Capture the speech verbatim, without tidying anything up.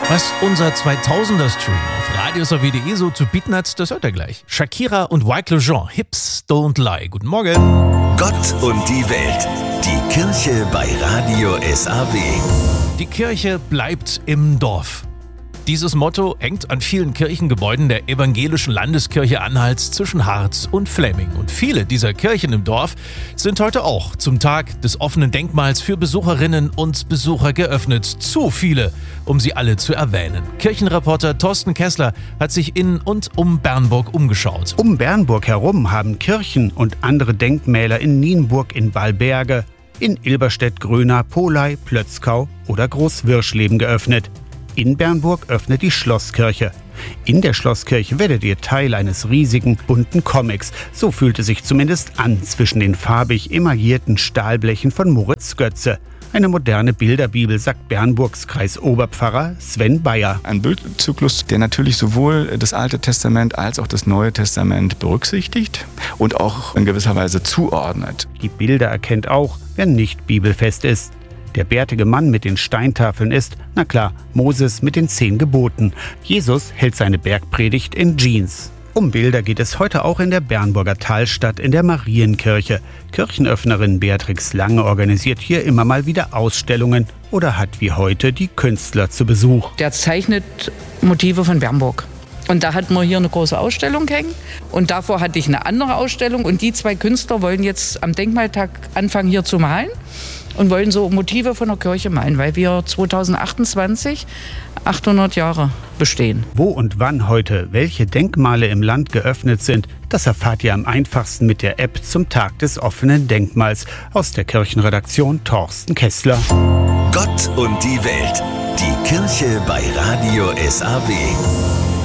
Was unser zweitausender-Stream auf radios punkt de so zu bieten hat, das hört ihr gleich. Shakira und Wyclef Jean, Hips Don't Lie. Guten Morgen. Gott und die Welt. Die Kirche bei Radio S A W. Die Kirche bleibt im Dorf. Dieses Motto hängt an vielen Kirchengebäuden der evangelischen Landeskirche Anhalts zwischen Harz und Flemming. Und viele dieser Kirchen im Dorf sind heute auch zum Tag des offenen Denkmals für Besucherinnen und Besucher geöffnet. Zu viele, um sie alle zu erwähnen. Kirchenreporter Thorsten Kessler hat sich in und um Bernburg umgeschaut. Um Bernburg herum haben Kirchen und andere Denkmäler in Nienburg in Ballberge, in Ilberstedt, Gröna, Polei, Plötzkau oder Großwirschleben geöffnet. In Bernburg öffnet die Schlosskirche. In der Schlosskirche werdet ihr Teil eines riesigen, bunten Comics. So fühlte sich zumindest an zwischen den farbig emaillierten Stahlblechen von Moritz Götze. Eine moderne Bilderbibel, sagt Bernburgs Kreisoberpfarrer Sven Bayer. Ein Bildzyklus, der natürlich sowohl das Alte Testament als auch das Neue Testament berücksichtigt und auch in gewisser Weise zuordnet. Die Bilder erkennt auch, wer nicht bibelfest ist. Der bärtige Mann mit den Steintafeln ist, na klar, Moses mit den zehn Geboten. Jesus hält seine Bergpredigt in Jeans. Um Bilder geht es heute auch in der Bernburger Talstadt in der Marienkirche. Kirchenöffnerin Beatrix Lange organisiert hier immer mal wieder Ausstellungen oder hat wie heute die Künstler zu Besuch. Der zeichnet Motive von Bernburg. Und da hatten wir hier eine große Ausstellung hängen und davor hatte ich eine andere Ausstellung und die zwei Künstler wollen jetzt am Denkmaltag anfangen hier zu malen und wollen so Motive von der Kirche malen, weil wir zweitausendachtundzwanzig achthundert Jahre bestehen. Wo und wann heute welche Denkmale im Land geöffnet sind, das erfahrt ihr am einfachsten mit der App zum Tag des offenen Denkmals. Aus der Kirchenredaktion Thorsten Kessler. Gott und die Welt. Die Kirche bei Radio S A W.